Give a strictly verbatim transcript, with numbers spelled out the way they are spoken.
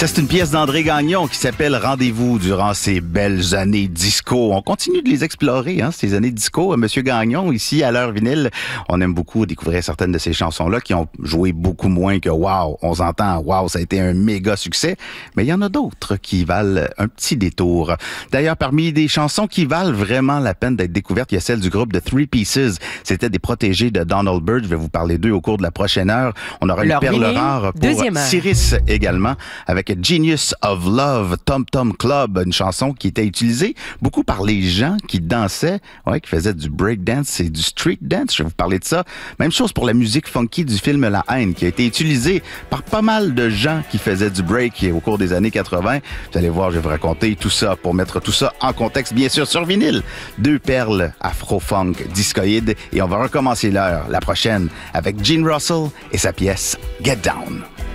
Ça, c'est une pièce d'André Gagnon qui s'appelle « Rendez-vous » durant ces belles années disco. On continue de les explorer, hein, ces années disco. Monsieur Gagnon, ici, à l'heure vinyle, on aime beaucoup découvrir certaines de ces chansons-là qui ont joué beaucoup moins que « Wow ». On s'entend « Wow », ça a été un méga succès. Mais il y en a d'autres qui valent un petit détour. D'ailleurs, parmi des chansons qui valent vraiment la peine d'être découvertes, il y a celle du groupe The Three Pieces. C'était des protégés de Donald Byrd. Je vais vous parler d'eux au cours de la prochaine heure. On aura une perle rare pour Cyrus également, avec Genius of Love, Tom Tom Club, une chanson qui était utilisée beaucoup par les gens qui dansaient, ouais, qui faisaient du breakdance et du street dance. Je vais vous parler de ça. Même chose pour la musique funky du film La Haine, qui a été utilisée par pas mal de gens qui faisaient du break au cours des années quatre-vingt. Vous allez voir, je vais vous raconter tout ça pour mettre tout ça en contexte, bien sûr, sur vinyle. Deux perles afro-funk discoïdes et on va recommencer l'heure, la prochaine, avec Gene Russell et sa pièce Get Down.